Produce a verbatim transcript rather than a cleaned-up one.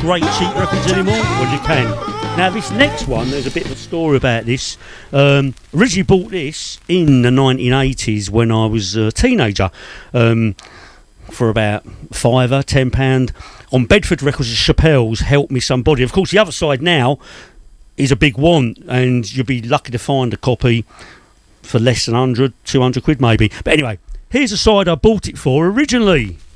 great cheap records anymore? Well, you can. Now, this next one, there's a bit of a story about this. Um, originally bought this in the nineteen eighties when I was a teenager um, for about fiver, ten pound on Bedford Records of Chappelle's Help Me Somebody. Of course, the other side now is a big want, and you'll be lucky to find a copy for less than one hundred, two hundred quid maybe. But anyway, here's a side I bought it for originally.